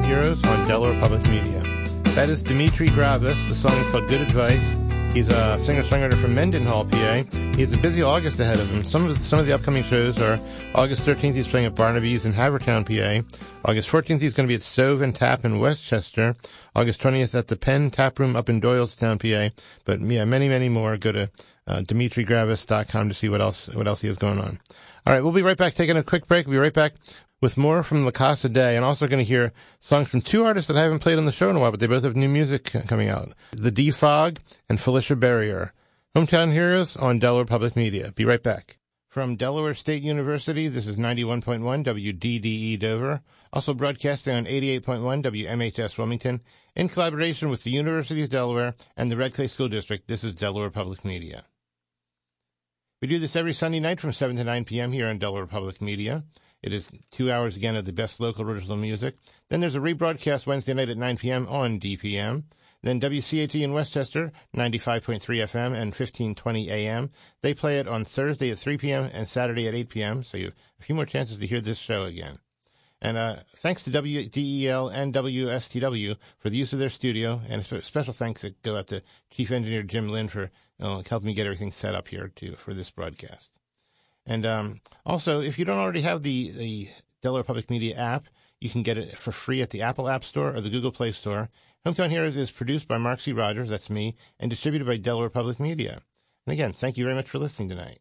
Heroes on Delaware Public Media. That is Dimitri Gravis. The song is called Good Advice. He's a singer-songwriter from Mendenhall, PA. He has a busy August ahead of him. Some of the upcoming shows are August 13th, he's playing at Barnaby's in Havertown, PA. August 14th, he's going to be at Stove and Tap in Westchester. August 20th at the Penn Tap Room up in Doylestown, PA. But yeah, many, many more. Go to DimitriGravis.com to see what else he has going on. All right, we'll be right back taking a quick break. We'll be right back with more from La Casa Day, and also going to hear songs from two artists that I haven't played on the show in a while, but they both have new music coming out. The D-Fog and Felicia Barrier. Hometown Heroes on Delaware Public Media. Be right back. From Delaware State University, this is 91.1 WDDE Dover, also broadcasting on 88.1 WMHS Wilmington, in collaboration with the University of Delaware and the Red Clay School District. This is Delaware Public Media. We do this every Sunday night from 7 to 9 p.m. here on Delaware Public Media. It is 2 hours again of the best local original music. Then there's a rebroadcast Wednesday night at 9 p.m. on DPM. Then WCAT in Westchester, 95.3 FM and 1520 AM. They play it on Thursday at 3 p.m. and Saturday at 8 p.m., so you have a few more chances to hear this show again. And thanks to WDEL and WSTW for the use of their studio, and a special thanks that go out to Chief Engineer Jim Lynn for helping me get everything set up here for this broadcast. And also, if you don't already have the Delaware Public Media app, you can get it for free at the Apple App Store or the Google Play Store. Hometown Heroes is produced by Mark C. Rogers, that's me, and distributed by Delaware Public Media. And again, thank you very much for listening tonight.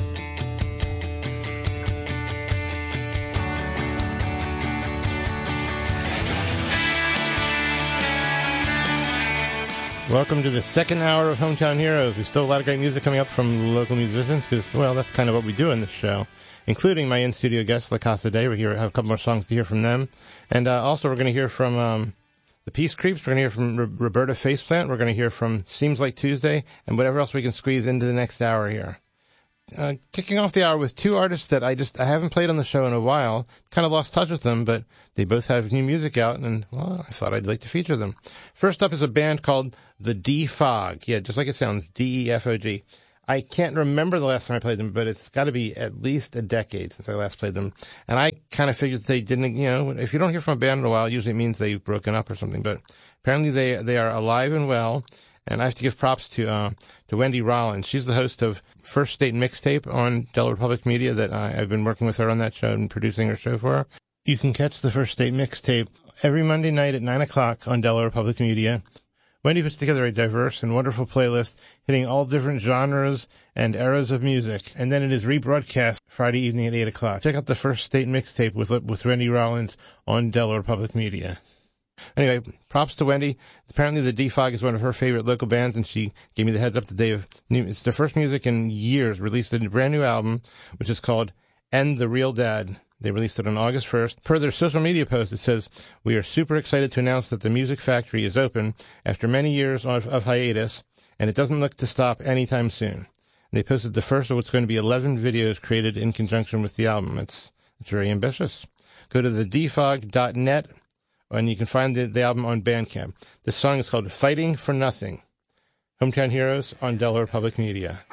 Welcome to the second hour of Hometown Heroes. We still have a lot of great music coming up from local musicians because, well, that's kind of what we do in this show, including my in-studio guests, La Casa Day. We have a couple more songs to hear from them. And also we're going to hear from the Peace Creeps. We're going to hear from Roberta Faceplant. We're going to hear from Seems Like Tuesday and whatever else we can squeeze into the next hour here. Kicking off the hour with two artists that I haven't played on the show in a while. Kind of lost touch with them, but they both have new music out, and, well, I thought I'd like to feature them. First up is a band called the D-Fog. Yeah, just like it sounds, D-E-F-O-G. I can't remember the last time I played them, but it's got to be at least a decade since I last played them. And I kind of figured they didn't, if you don't hear from a band in a while, usually it means they've broken up or something. But apparently they are alive and well. And I have to give props to Wendy Rollins. She's the host of First State Mixtape on Delaware Public Media that I've been working with her on that show and producing her show for her. You can catch the First State Mixtape every Monday night at 9 o'clock on Delaware Public Media. Wendy puts together a diverse and wonderful playlist hitting all different genres and eras of music. And then it is rebroadcast Friday evening at 8 o'clock. Check out the First State Mixtape with Wendy Rollins on Delaware Public Media. Anyway, props to Wendy. Apparently the D-Fog is one of her favorite local bands, and she gave me the heads up that it's their first music in years, released a brand new album, which is called And the Real Dad. They released it on August 1st. Per their social media post, it says, "We are super excited to announce that the Music Factory is open after many years of hiatus, and it doesn't look to stop anytime soon." They posted the first of what's going to be 11 videos created in conjunction with the album. It's very ambitious. Go to thedfog.net. And you can find the album on Bandcamp. This song is called Fighting for Nothing. Hometown Heroes on Delaware Public Media.